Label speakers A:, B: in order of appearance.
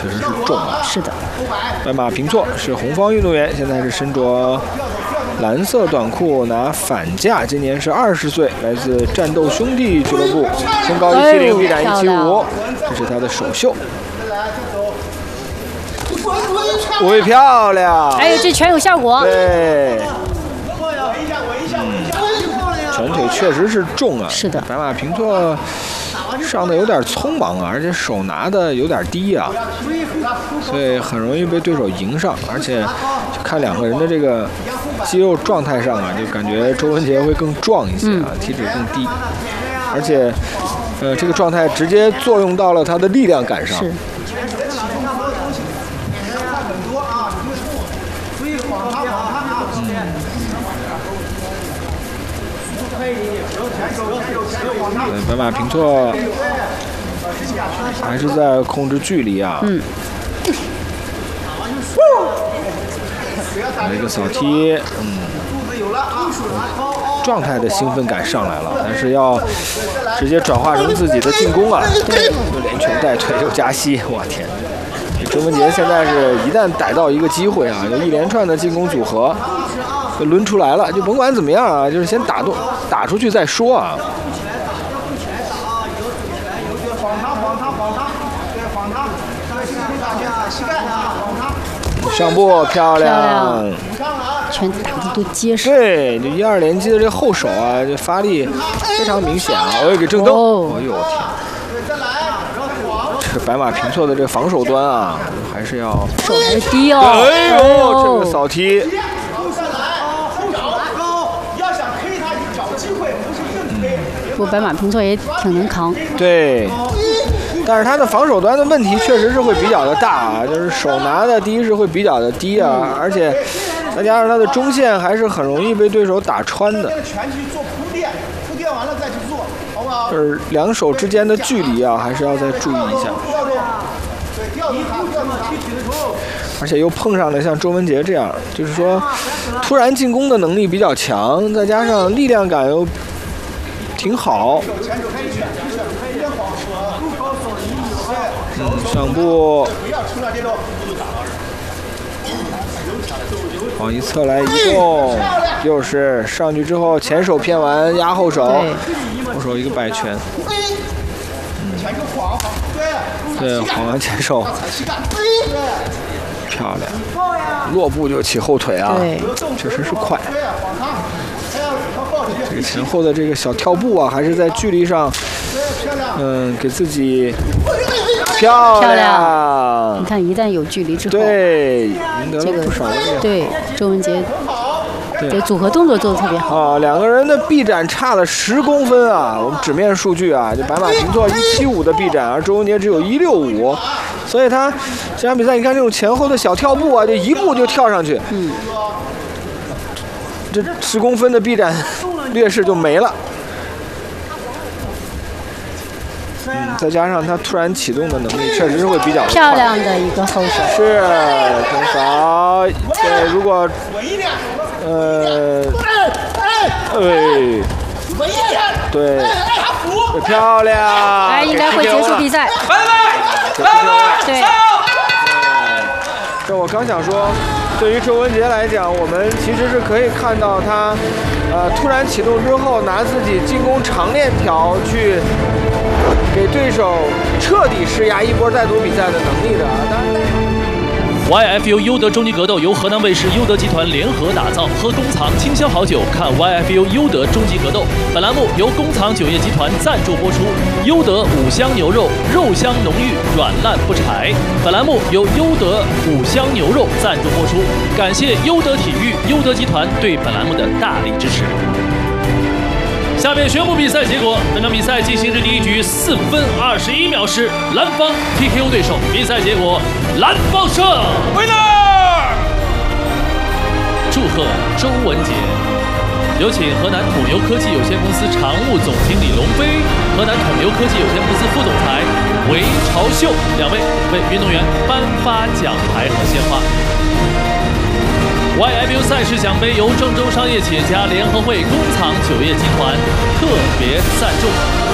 A: 确实是重啊。
B: 是的，
A: 白马平措是红方运动员，现在是身着蓝色短裤拿反架，今年是20岁，来自战斗兄弟俱乐部，身高170，臂展175，这是他的首秀。漂亮！
B: 哎呦，这拳有效果。
A: 对。拳腿确实是重啊。
B: 是的。
A: 白马平措上的有点匆忙啊，而且手拿的有点低啊，所以很容易被对手迎上。而且看两个人的这个肌肉状态上啊，就感觉周文杰会更壮一些啊，体脂更低，而且这个状态直接作用到了他的力量感上。
B: 是。
A: 白马平措还是在控制距离啊。来一个扫踢，状态的兴奋感上来了，但是要直接转化成自己的进攻啊！又连拳带腿又夹膝，我天！周文杰现在是一旦逮到一个机会啊，有一连串的进攻组合就抡出来了，就甭管怎么样啊，就是先打出去再说啊。上步漂亮，
B: 拳打的都结实。
A: 对，就1、2连击的这后手啊，这发力非常明显啊！我给正蹬，哎呦我天！这白马平措的这防守端啊，还是要
B: 手还是低哦。
A: 哎呦，这个扫踢。
B: 不过白马平措也挺能扛。
A: 对。但是他的防守端的问题确实是会比较的大啊，就是手拿的第一是会比较的低啊，而且再加上他的中线还是很容易被对手打穿的。就是两手之间的距离啊，还是要再注意一下。而且又碰上了像周文杰这样，就是说突然进攻的能力比较强，再加上力量感又挺好。上步，往一侧来移动，又是上去之后前手骗完压后手，后手一个摆拳，对，晃完前手，漂亮，落步就起后腿啊，确实是快。这个前后的这个小跳步啊，还是在距离上，给自己。漂亮！
B: 你看，一旦有距离之后，
A: 对，赢得了不少的力。
B: 对，周文杰，这组合动作做得特别好
A: 啊。两个人的臂展差了10公分啊！我们纸面数据啊，就白马平措175的臂展，而周文杰只有165，所以他这场比赛你看这种前后的小跳步啊，就一步就跳上去，这10公分的臂展劣势就没了。再加上他突然启动的能力，确实是会比较
B: 漂亮的一个后手。
A: 是，很好。对，如果对，漂亮。
B: 哎，应该会结束比赛。对。
A: 这我刚想说，对于周文杰来讲，我们其实是可以看到他，突然启动之后，拿自己进攻长链条去。给对手彻底施压一波再夺比赛的能力的。
C: YFU 优德终极格斗由河南卫视优德集团联合打造，喝工厂清销好酒，看 YFU 优德终极格斗。本栏目由工厂酒业集团赞助播出。优德五香牛肉，肉香浓郁，软烂不柴。本栏目由优德五香牛肉赞助播出。感谢优德体育、优德集团对本栏目的大力支持。下面宣布比赛结果。本场比赛进行至第一局4分21秒时，蓝方 PKO 对手。比赛结果，蓝方胜 ，Winner！ 祝贺周文杰。有请河南统牛科技有限公司常务总经理龙飞、河南统牛科技有限公司副总裁韦朝秀两位为运动员颁发奖牌和鲜花。YFU 赛事奖杯由郑州商业企业家联合会工厂酒业集团特别赞助。